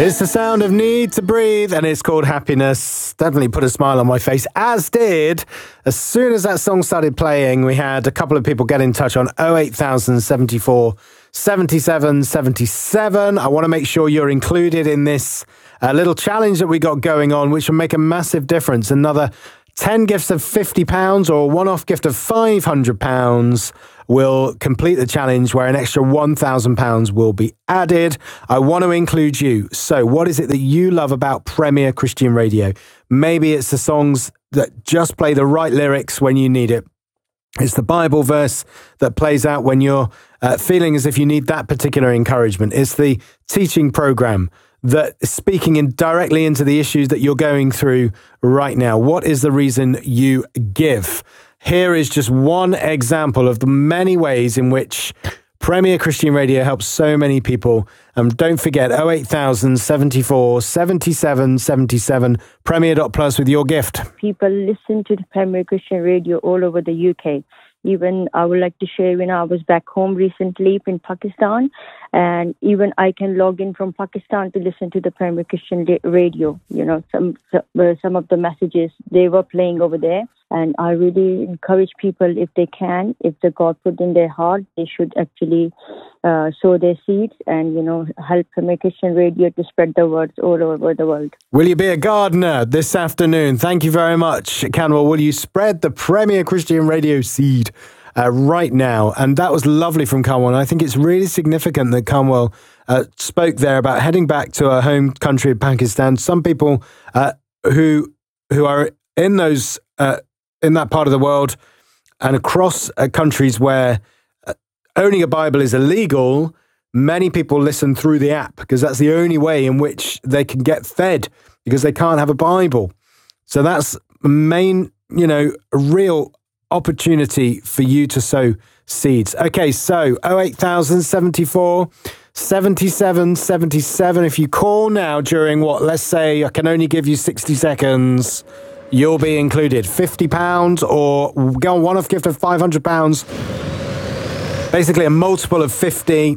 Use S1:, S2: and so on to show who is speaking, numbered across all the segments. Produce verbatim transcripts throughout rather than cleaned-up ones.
S1: It's the sound of Need to Breathe, and it's called Happiness. Definitely put a smile on my face, as did, as soon as that song started playing, we had a couple of people get in touch on oh eight thousand seventy-four seventy-seven seventy-seven. I want to make sure you're included in this uh, little challenge that we got going on, which will make a massive difference. Another ten gifts of fifty pounds or a one-off gift of five hundred pounds will complete the challenge, where an extra one thousand pounds will be added. I want to include you. So what is it that you love about Premier Christian Radio? Maybe it's the songs that just play the right lyrics when you need it. It's the Bible verse that plays out when you're uh, feeling as if you need that particular encouragement. It's the teaching program that is speaking in directly into the issues that you're going through right now. What is the reason you give? Here is just one example of the many ways in which Premier Christian Radio helps so many people. And um, don't forget, oh eight thousand seventy-four seventy-seven seventy-seven, premier dot plus with your gift.
S2: People listen to the Premier Christian Radio all over the U K. Even I would like to share, when I was back home recently in Pakistan, and even I can log in from Pakistan to listen to the Premier Christian Radio. You know, some some of the messages they were playing over there. And I really encourage people, if they can, if the God put in their heart, they should actually uh, sow their seeds and, you know, help Premier Christian Radio to spread the words all over the world.
S1: Will you be a gardener this afternoon? Thank you very much, Canwell. Will you spread the Premier Christian Radio seed uh, right now? And that was lovely from Canwell. And I think it's really significant that Canwell uh, spoke there about heading back to our home country of Pakistan. Some people uh, who who are in those uh, in that part of the world and across uh, countries where uh, owning a Bible is illegal, many people listen through the app because that's the only way in which they can get fed, because they can't have a Bible. So that's the main, you know, real opportunity for you to sow seeds. Okay, so oh eight thousand seventy-four seventy-seven seventy-seven. If you call now during what, let's say I can only give you sixty seconds, you'll be included. fifty pounds or go on one-off gift of five hundred pounds. Basically a multiple of fifty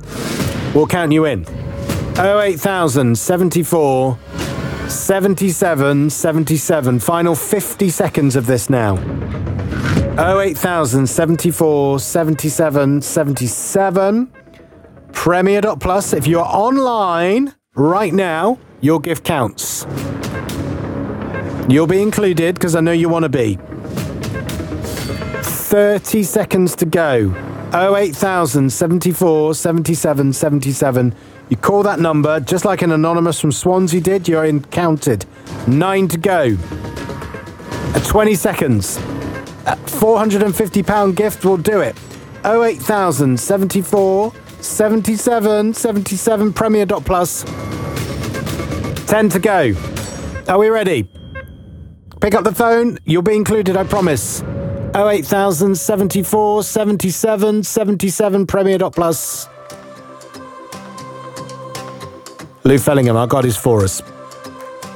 S1: will count you in. oh eight thousand seventy-four seventy-seven seventy-seven. Final fifty seconds of this now. oh eight thousand seventy-four seventy-seven seventy-seven. premier dot plus. If you're online right now, your gift counts. You'll be included because I know you want to be. thirty seconds to go. oh eight thousand seventy-four seventy-seven seventy-seven. You call that number, just like an anonymous from Swansea did, you're in counted. Nine to go. At twenty seconds. A four hundred fifty pounds gift will do it. oh eight thousand seventy-four seventy-seven seventy-seven, premier dot plus. ten to go. Are we ready? Pick up the phone, you'll be included, I promise. oh eight thousand seventy-four seventy-seven seventy-seven, premier dot plus. Lou Fellingham, our God is for us.